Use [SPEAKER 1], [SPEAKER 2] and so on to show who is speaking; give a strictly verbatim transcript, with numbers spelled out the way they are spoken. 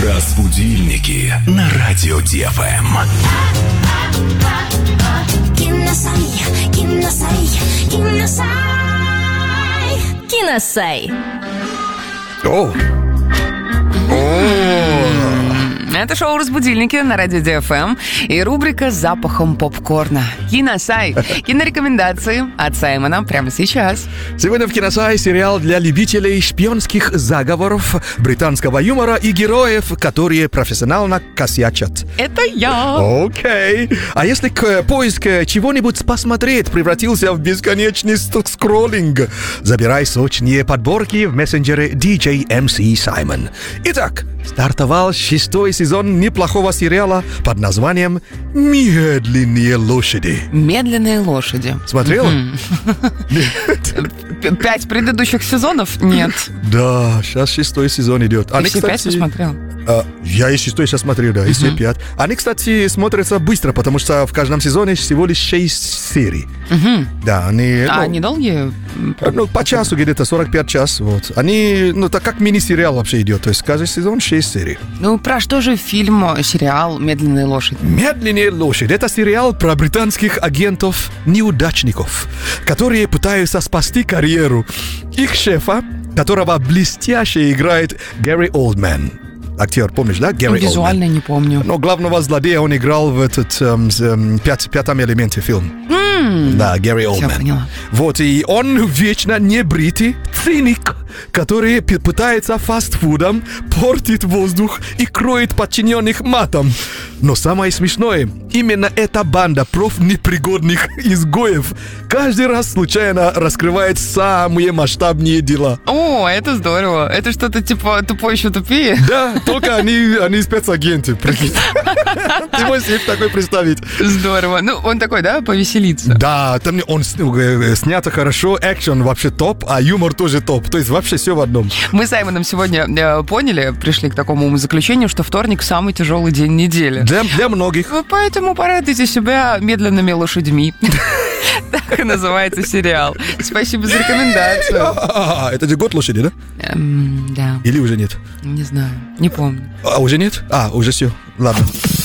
[SPEAKER 1] Разбудильники на радио ДФМ.
[SPEAKER 2] Киносай, киносай, киносай, киносай.
[SPEAKER 3] О!
[SPEAKER 4] Это шоу «Разбудильники» на радио ДФМ и рубрика с запахом попкорна. Киносай. Кинорекомендации от Саймона прямо сейчас.
[SPEAKER 3] Сегодня в Киносай сериал для любителей шпионских заговоров, британского юмора и героев, которые профессионально косячат.
[SPEAKER 4] Это я.
[SPEAKER 3] Окей. А если к поиск чего-нибудь посмотреть превратился в бесконечный скроллинг, забирай сочные подборки в мессенджере ди джей эм си Саймон. Итак, стартовал шестой сезон неплохого сериала под названием «Медленные лошади».
[SPEAKER 4] «Медленные лошади».
[SPEAKER 3] Смотрела?
[SPEAKER 4] Пять предыдущих сезонов? Нет.
[SPEAKER 3] Да, сейчас шестой сезон идет.
[SPEAKER 4] Ты все пять посмотрел?
[SPEAKER 3] Я и шестой сейчас смотрю, да, и все пять. Они, кстати, смотрятся быстро, потому что в каждом сезоне всего лишь шесть серий. Да, они...
[SPEAKER 4] А они долгие?
[SPEAKER 3] Ну, по часу где-то, сорок пять час, вот. Они, ну, так как мини-сериал вообще идет, то есть каждый сезон шесть серий.
[SPEAKER 4] Ну, про что же фильм, сериал «Медленные лошади»?
[SPEAKER 3] «Медленные лошади» — это сериал про британских агентов-неудачников, которые пытаются спасти карьеру их шефа, которого блестяще играет Гэри Олдман. Актер, помнишь, да? Гэри Олдман.
[SPEAKER 4] Визуально не помню.
[SPEAKER 3] Но главного злодея он играл в этот эм, эм, пят, пятом элементе фильм.
[SPEAKER 4] Mm.
[SPEAKER 3] Да, Гэри Олдман.
[SPEAKER 4] Все, поняла.
[SPEAKER 3] Вот, и он вечно небритый циник, который п- пытается фастфудом портить воздух и кроет подчиненных матом. Но самое смешное, именно эта банда профнепригодных изгоев каждый раз случайно раскрывает самые масштабные дела.
[SPEAKER 4] О, это здорово. Это что-то типа «Тупой еще тупее»?
[SPEAKER 3] Да, только они, они спецагенты. Прикинь. Ты можешь себе такой представить.
[SPEAKER 4] Здорово. Ну, он такой, да, повеселиться?
[SPEAKER 3] Да, там он снято хорошо, экшен вообще топ, а юмор тоже топ. То есть вообще все в одном.
[SPEAKER 4] Мы с Саймоном сегодня э, поняли, пришли к такому умозаключению, что вторник самый тяжелый день недели.
[SPEAKER 3] Для, для многих.
[SPEAKER 4] Поэтому порадуйте себя медленными лошадьми. Так и называется сериал. Спасибо за рекомендацию.
[SPEAKER 3] А, это же год лошади, да?
[SPEAKER 4] Эм, да.
[SPEAKER 3] Или уже нет?
[SPEAKER 4] Не знаю, не помню.
[SPEAKER 3] А, уже нет? А, уже все. Ладно.